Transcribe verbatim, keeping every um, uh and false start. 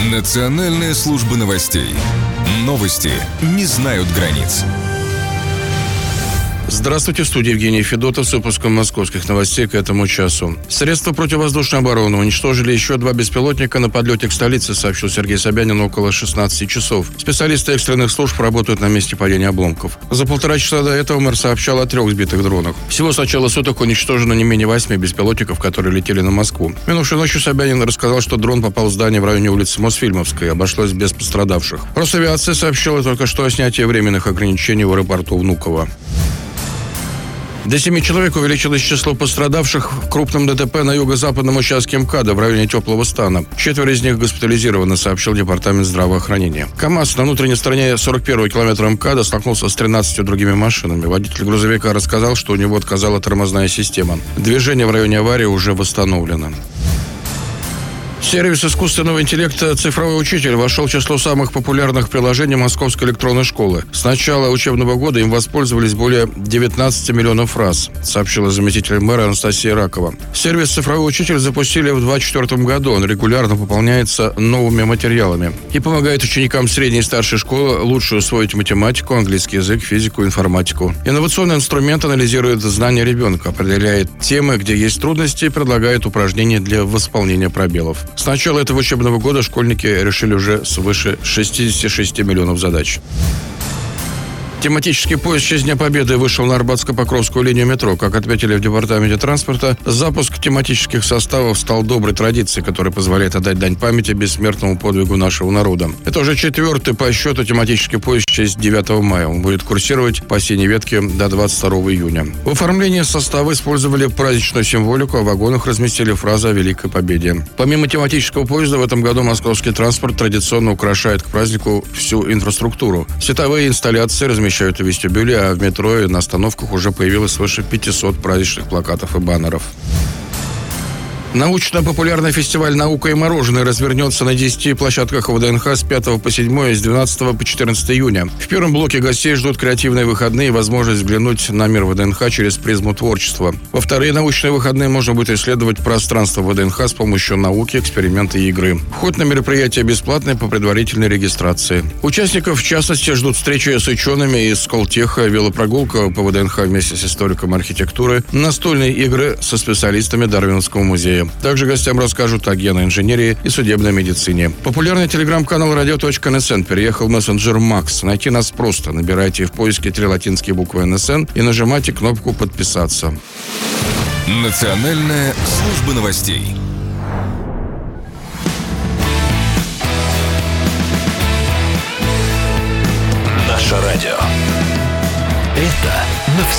Национальная служба новостей. Новости не знают границ. Здравствуйте, в студии Евгений Федотов с выпуском московских новостей к этому часу. Средства противовоздушной обороны уничтожили еще два беспилотника на подлете к столице, сообщил Сергей Собянин около шестнадцати часов. Специалисты экстренных служб работают на месте падения обломков. За полтора часа до этого мэр сообщал о трех сбитых дронах. Всего с начала суток уничтожено не менее восьми беспилотников, которые летели на Москву. Минувшей ночью Собянин рассказал, что дрон попал в здание в районе улицы Мосфильмовской, обошлось без пострадавших. Росавиация сообщила только что о снятии временных ограничений в аэропорту Внуково. До семи человек увеличилось число пострадавших в крупном ДТП на юго-западном участке МКАДа в районе Теплого Стана. Четверо из них госпитализированы, сообщил департамент здравоохранения. КАМАЗ на внутренней стороне сорок первого километра МКАДа столкнулся с тринадцатью другими машинами. Водитель грузовика рассказал, что у него отказала тормозная система. Движение в районе аварии уже восстановлено. Сервис искусственного интеллекта «Цифровой учитель» вошел в число самых популярных приложений Московской электронной школы. С начала учебного года им воспользовались более девятнадцати миллионов раз, сообщила заместитель мэра Анастасия Ракова. Сервис «Цифровой учитель» запустили в две тысячи двадцать четвёртом году. Он регулярно пополняется новыми материалами и помогает ученикам средней и старшей школы лучше усвоить математику, английский язык, физику, информатику. Инновационный инструмент анализирует знания ребенка, определяет темы, где есть трудности, и предлагает упражнения для восполнения пробелов. С начала этого учебного года школьники решили уже свыше шестидесяти шести миллионов задач. Тематический поезд в честь Дня Победы вышел на Арбатско-Покровскую линию метро. Как отметили в департаменте транспорта, запуск тематических составов стал доброй традицией, которая позволяет отдать дань памяти бессмертному подвигу нашего народа. Это уже четвертый по счету тематический поезд в честь девятого мая. Он будет курсировать по синей ветке до двадцать второго июня. В оформлении состава использовали праздничную символику, а в вагонах разместили фразы о Великой Победе. Помимо тематического поезда, в этом году московский транспорт традиционно украшает к празднику всю инфраструктуру. Световые инсталляции размещаются в вестибюле, а в метро и на остановках уже появилось свыше пятисот праздничных плакатов и баннеров. Научно-популярный фестиваль «Наука и мороженое» развернется на десяти площадках ВДНХ с пятого по седьмое и с двенадцатого по четырнадцатое июня. В первом блоке гостей ждут креативные выходные и возможность взглянуть на мир ВДНХ через призму творчества. Во вторые научные выходные можно будет исследовать пространство ВДНХ с помощью науки, эксперимента и игры. Вход на мероприятие бесплатный по предварительной регистрации. Участников, в частности, ждут встречи с учеными из Сколтеха, велопрогулка по ВДНХ вместе с историком архитектуры, настольные игры со специалистами Дарвиновского музея. Также гостям расскажут о генной инженерии и судебной медицине. Популярный телеграм-канал радио точка эн эс эн переехал в мессенджер Макс. Найти нас просто. Набирайте в поиске три латинские буквы эн эс эн и нажимайте кнопку «Подписаться». Национальная служба новостей. Наше радио. Это навсегда.